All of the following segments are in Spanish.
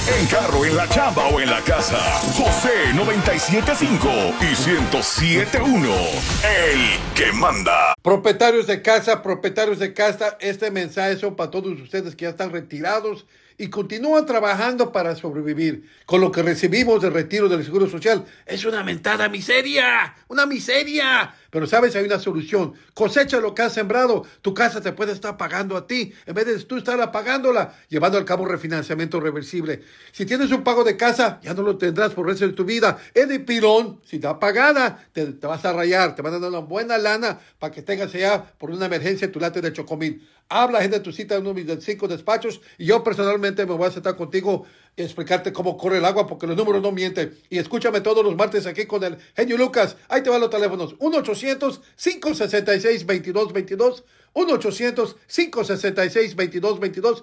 En carro, en la chamba o en la casa. José 97.5 y 107.1. El que manda. Propietarios de casa, este mensaje son para todos ustedes que ya están retirados y continúan trabajando para sobrevivir. Con lo que recibimos de retiro del Seguro Social es una mentada miseria, una miseria. Pero sabes, hay una solución. Cosecha lo que has sembrado. Tu casa te puede estar pagando a ti en vez de tú estar pagándola, llevando a cabo refinanciamiento reversible. Si tienes un pago de casa, ya no lo tendrás por el resto de tu vida. Es de pilón. Si está pagada, te vas a rayar. Te van a dar una buena lana para que tengas allá por una emergencia tu late de chocomil. Habla, gente, de tu cita en uno de mis 5 despachos y yo personalmente me voy a sentar contigo y explicarte cómo corre el agua porque los números no mienten. Y escúchame todos los martes aquí con el genio Lucas. Ahí te van los teléfonos. 1-800-566-2222. 1-800-566-2222.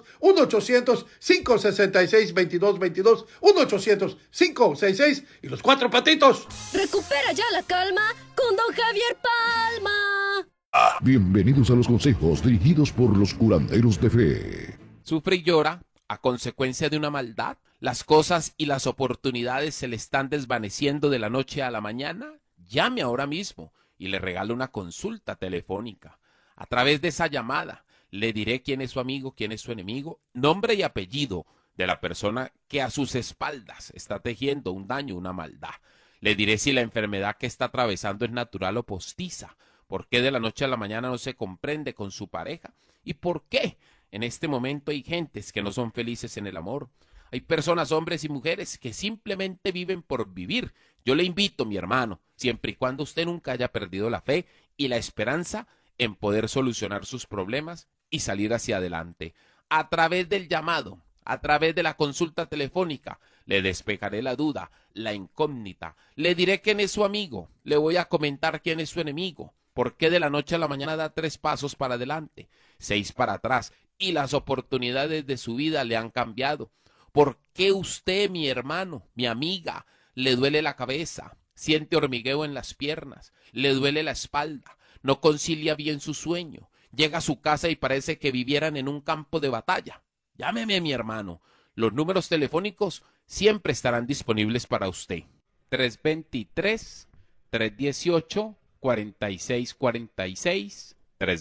1-800-566-2222. 1-800-566 y los 4 patitos. Recupera ya la calma con Don Javier Palma. Bienvenidos a los consejos dirigidos por los curanderos de fe. Sufre y llora a consecuencia de una maldad. Las cosas y las oportunidades se le están desvaneciendo de la noche a la mañana. Llame ahora mismo y le regalo una consulta telefónica. A través de esa llamada le diré quién es su amigo, quién es su enemigo, nombre y apellido de la persona que a sus espaldas está tejiendo un daño, una maldad. Le diré si la enfermedad que está atravesando es natural o postiza. ¿Por qué de la noche a la mañana no se comprende con su pareja? ¿Y por qué en este momento hay gentes que no son felices en el amor? Hay personas, hombres y mujeres, que simplemente viven por vivir. Yo le invito, mi hermano, siempre y cuando usted nunca haya perdido la fe y la esperanza en poder solucionar sus problemas y salir hacia adelante. A través del llamado, a través de la consulta telefónica, le despejaré la duda, la incógnita. Le diré quién es su amigo, le voy a comentar quién es su enemigo. ¿Por qué de la noche a la mañana da 3 pasos para adelante, 6 para atrás y las oportunidades de su vida le han cambiado? ¿Por qué usted, mi hermano, mi amiga, le duele la cabeza, siente hormigueo en las piernas, le duele la espalda, no concilia bien su sueño, llega a su casa y parece que vivieran en un campo de batalla? Llámeme, mi hermano. Los números telefónicos siempre estarán disponibles para usted. 323-318-4646,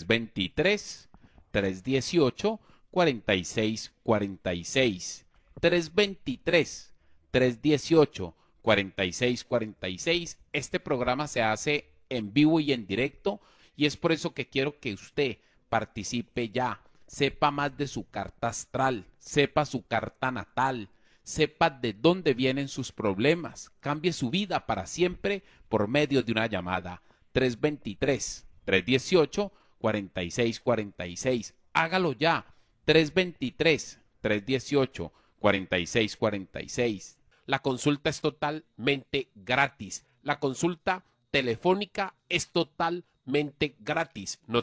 323-318-4646, 323-318-4646. Este programa se hace en vivo y en directo y es por eso que quiero que usted participe ya, sepa más de su carta astral, sepa su carta natal, sepa de dónde vienen sus problemas, cambie su vida para siempre por medio de una llamada. 323-318-4646. Hágalo ya. 323-318-4646. La consulta es totalmente gratis. La consulta telefónica es totalmente gratis. No